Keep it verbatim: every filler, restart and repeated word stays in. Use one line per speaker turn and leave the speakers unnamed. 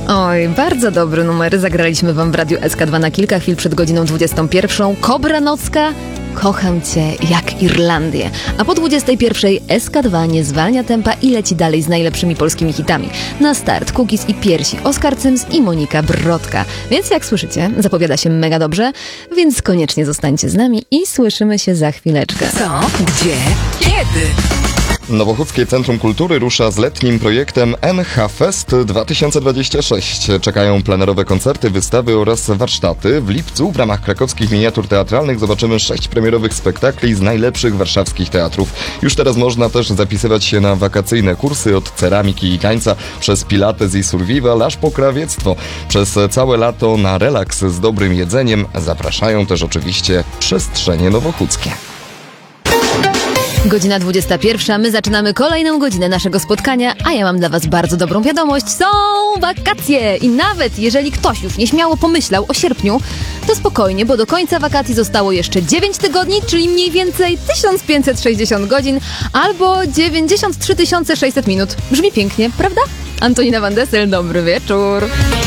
Oj, bardzo dobry numer. Zagraliśmy wam w Radiu S K dwa na kilka chwil przed godziną dwudziestą pierwszą. Kobra Nocka, Kocham cię jak Irlandię. A po dwudziestej pierwszej S K dwa nie zwalnia tempa i leci dalej z najlepszymi polskimi hitami. Na start Cookies i Piersi, Oskar Cyms i Monika Brodka. Więc jak słyszycie, zapowiada się mega dobrze, więc koniecznie zostańcie z nami i słyszymy się za chwileczkę.
Co? Gdzie? Kiedy?
Nowochódzkie Centrum Kultury rusza z letnim projektem N H Fest dwa tysiące dwadzieścia sześć. Czekają plenerowe koncerty, wystawy oraz warsztaty. W lipcu w ramach krakowskich miniatur teatralnych zobaczymy sześć premierowych spektakli z najlepszych warszawskich teatrów. Już teraz można też zapisywać się na wakacyjne kursy od ceramiki i tańca, przez pilates i survival, aż po krawiectwo. Przez całe lato na relaks z dobrym jedzeniem zapraszają też oczywiście przestrzenie nowochódzkie.
Godzina dwudziesta pierwsza, my zaczynamy kolejną godzinę naszego spotkania, a ja mam dla was bardzo dobrą wiadomość. Są wakacje! I nawet jeżeli ktoś już nieśmiało pomyślał o sierpniu, to spokojnie, bo do końca wakacji zostało jeszcze dziewięć tygodni, czyli mniej więcej tysiąc pięćset sześćdziesiąt godzin albo dziewięćdziesiąt trzy tysiące sześćset minut. Brzmi pięknie, prawda? Antonina Van Dessel, dobry wieczór.